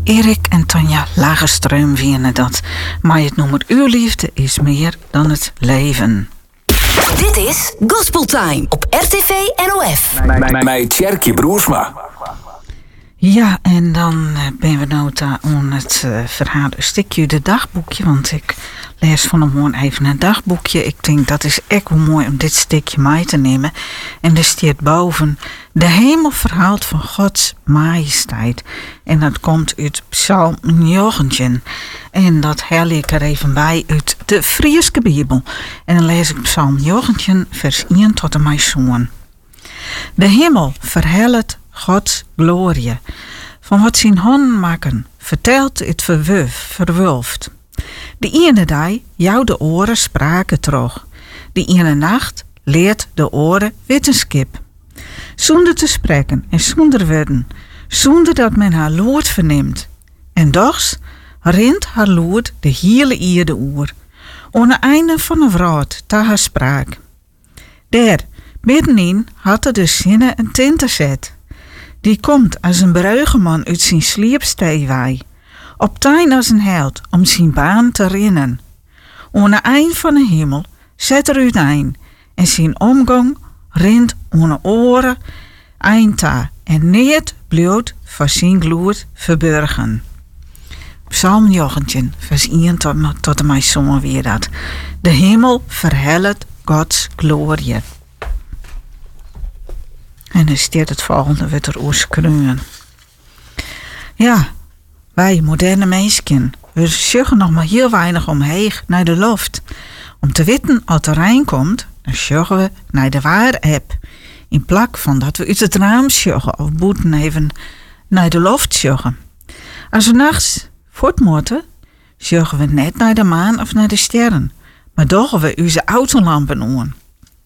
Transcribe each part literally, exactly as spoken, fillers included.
Erik en Tanja Lagerström wienen dat. Maar het nummer Uw liefde is meer dan het leven. Dit is Gospel Time op R T V N O F. Met Tjerkje Broersma. Ja, en dan ben we nou aan het uh, verhaal een stukje de dagboekje. Want ik lees van hem gewoon even een dagboekje. Ik denk dat is echt wel mooi om dit stukje mee te nemen. En er staat boven: de hemel verhaalt van Gods majesteit. En dat komt uit Psalm negentien. En dat haal ik er even bij uit de Frieske Bijbel. En dan lees ik Psalm negentien, vers één tot en met zeven. De hemel verhelt Gods glorie. Van wat zijn handen maken, vertelt het verwulf, verwulft. De ene dag jou de oren spraken terug. De ene nacht leert de oren wetenschap. Zonder te spreken en zonder woorden, zonder dat men haar lood verneemt. En dochs rint haar lood de hele ierde oer, aan het einde van een woord ta haar spraak. Daar, middenin, had er de zinnen een tinte zet. Die komt als een breugeman uit zijn sliepsteewij, op tuin als een held om zijn baan te rennen. Aan het eind van de hemel zet er uit een, en zijn omgang rint aan de oren eind ta, en niet bloot voor zijn gloed verborgen. Psalm negentien, vers één tot, tot en met zongen weer dat. De hemel verhelt Gods glorie. En dan staat het volgende wat er oorskreunen. Ja, wij moderne mensen, we zoeken nog maar heel weinig omheen naar de lucht. Om te weten wat er rein komt, dan zoeken we naar de waar-app. In plak van dat we uit het raam zoeken of boeten even naar de lucht zoeken. Als we nachts voort moeten, zoeken we net naar de maan of naar de sterren, maar dogen we onze autolampen aan.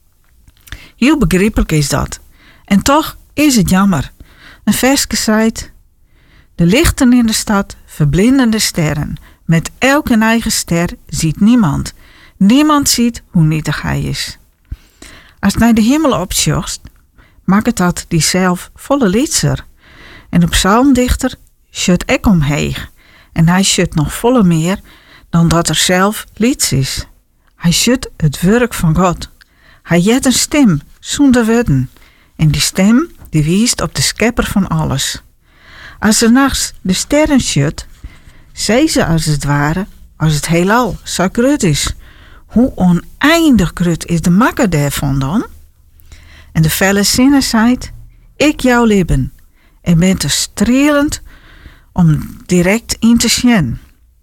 Heel begrijpelijk is dat. En toch is het jammer. Een versje zei: de lichten in de stad verblinden de sterren. Met elke eigen ster ziet niemand. Niemand ziet hoe nietig hij is. Als het naar de hemel opzocht, maakt het dat die zelf volle liedser. En de psalmdichter schudt ek omheen. En hij schudt nog volle meer dan dat er zelf lieds is. Hij schudt het werk van God. Hij jet een stem zonder woorden. En die stem die wijst op de schepper van alles. Als ze nachts de sterren schudt, zei ze als het ware, als het heelal zo groot is. Hoe oneindig groot is de makker daarvan dan? En de felle zinnen zei: ik jou lippen, en ben te strelend om direct in te zien.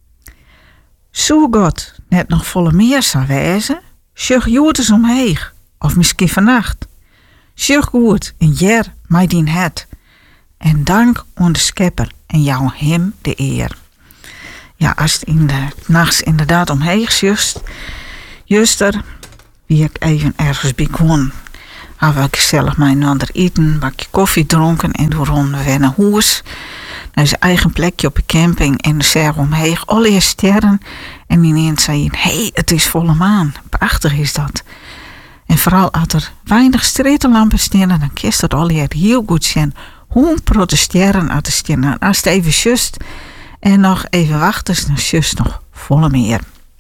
Zo God net nog volle meer zou wijzen, sjoeg joertes omheen, of misschien vannacht. Sjoeg goed en jer mij dien het. En dank aan de schepper en jou hem de eer. Ja, als het in de nachts inderdaad omheen sjoest, juster, wie ik even ergens bij kon, had ik gezellig mijn ander eten, een bakje koffie dronken en door rond weer naar huis. Naar zijn eigen plekje op de camping en de zeg omheen, alle sterren. En ineens zei hij: hé, hey, het is volle maan. Prachtig is dat. En vooral als er weinig streetenlampen staan, dan kist het alweer heel goed zien hoe protesteren uit de sterren. Als het even just en nog even wachten, dan just nog volle meer.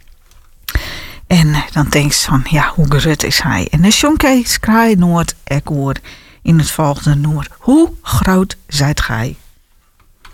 En dan denk je van, ja, hoe gerut is hij? En de jonke skraai noord ek hoor in het volgende noord. Hoe groot zijt gij?